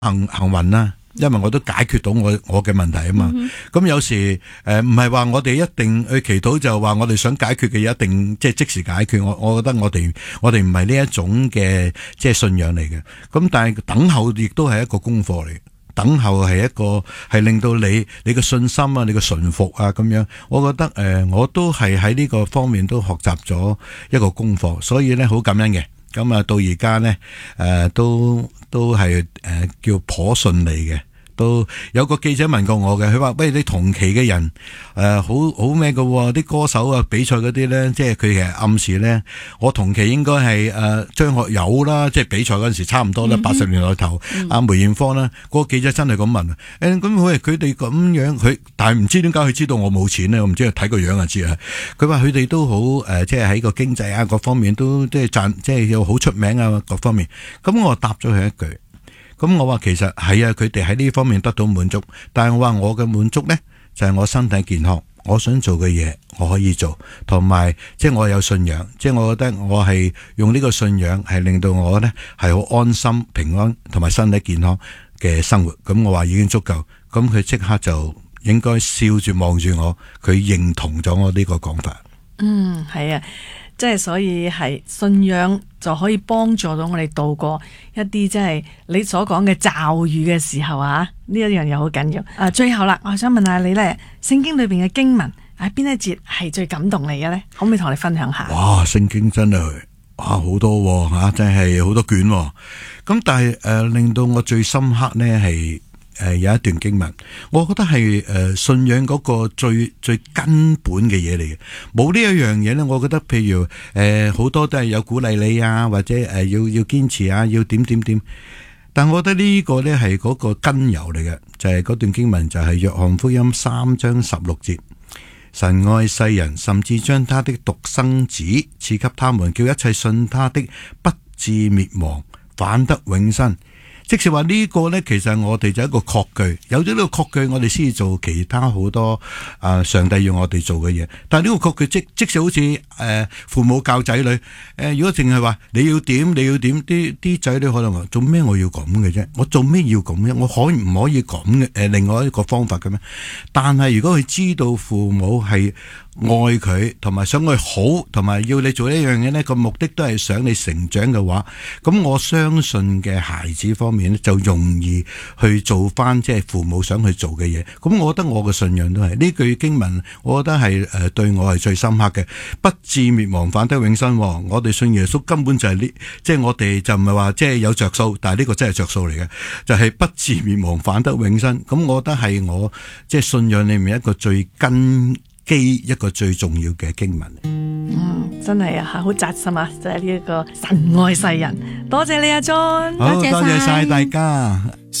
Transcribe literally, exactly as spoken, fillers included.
幸幸運啦。因為我都解決到我我嘅問題啊嘛，咁、嗯、有時誒唔係話我哋一定去祈禱就話我哋想解決嘅嘢一定即係即時解決，我我覺得我哋我哋唔係呢一種嘅即係信仰嚟嘅，咁但係等候亦都係一個功課嚟，等候係一個係令到你你嘅信心啊，你嘅順服啊咁樣，我覺得誒、呃、我都係喺呢個方面都學習咗一個功課，所以咧好感恩嘅。咁啊，到而家呢，誒、呃，都都係誒、呃、叫頗順利嘅。都有個記者問過我嘅，佢話：喂，你同期嘅人誒、呃，好好咩嘅？啲歌手啊，比賽嗰啲咧，即係佢其實暗示咧，我同期應該係誒張學友啦，即係比賽嗰陣時差唔多啦，八十年代頭，阿、嗯、梅艷芳啦，嗰、那個記者真係咁問啊。誒，咁佢佢哋咁樣，佢但係唔知點解佢知道我冇錢咧？我唔知睇個樣就知啊。佢話佢哋都好誒、呃，即係喺個經濟啊各方面都即係賺，即係又好出名啊各方面。咁我答咗佢一句。咁我話其實係啊，佢哋喺呢方面得到滿足，但係我話我嘅滿足呢，就係我身體健康，我想做嘅嘢我可以做，同埋即係我有信仰，即係我覺得我係用呢個信仰係令到我呢係好安心平安同埋身體健康嘅生活，咁我話已經足夠，咁佢即刻就應該笑住望住我，佢認同咗我呢個講法。 嗯，係啊。即係所以係信仰就可以幫助到我哋度過一啲即係你所講嘅驟雨嘅時候啊，呢一樣嘢好緊要。啊，最後啦，我想問下你咧，聖經裏邊嘅經文喺邊一節係最感動你嘅咧？可唔可以同你分享下？ 哇，聖經真係哇好多吓、啊，真係好多卷、啊。咁但係誒、呃、令到我最深刻呢係。誒、呃，有一段經文，我覺得係誒、呃、信仰嗰個最最根本嘅嘢嚟嘅。冇呢一樣嘢咧，我覺得譬如誒好、呃、多都係有鼓勵你啊，或者誒、呃、要要堅持啊，要點點點。但我覺得呢個咧係嗰個根由嚟嘅，就係、是、嗰段經文就係約翰福音三章十六節，神愛世人，甚至將他的獨生子賜給他們，叫一切信他的不至滅亡，反得永生。即是話呢個呢，其實我哋就一個確據，有咗呢個確據，我哋先至做其他好多啊、呃、上帝要我哋做嘅嘢。但係呢個確據即即使好似誒、呃、父母教仔女，誒、呃、如果淨係話你要點你要點，啲啲仔女可能話做咩我要咁嘅啫？我做咩要咁啫？我可唔可以咁嘅？誒、呃，另外一個方法嘅咩？但係如果佢知道父母係愛佢，同埋想佢好，同埋要你做一樣嘢呢個目的都係想你成長嘅話，咁我相信嘅孩子方面呢就容易去做翻即係父母想去做嘅嘢。咁我覺得我嘅信仰都係呢句經文，我覺得係誒對我係最深刻嘅，不至滅亡反得永生。我哋信耶穌根本就係呢，即係我哋就唔係話即係有着數，但係呢個真係着數嚟嘅，就係、是、不至滅亡反得永生。咁我覺得係我即係信仰裏面一個最根基一個最重要嘅經文。 嗯，真係啊，好扎心啊！就係呢一個神愛世人。多謝你啊 John， 好，多謝晒大家。